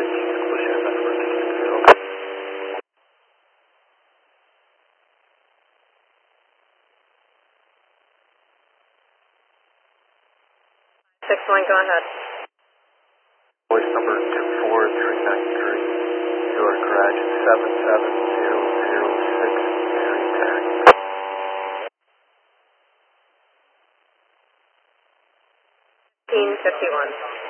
One, go ahead. Voice number 24393. Your garage is 77006 Mary Terry. 1551.